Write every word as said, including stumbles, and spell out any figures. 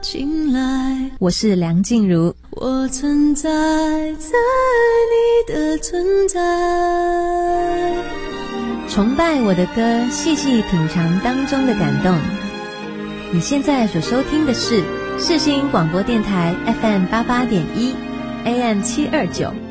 醒来， 我是梁静茹， 我存在在你的存在。 崇拜我的歌，细细品尝当中的感动。你现在所收听的是世新广播电台 F M 八八点一 A M 七二九。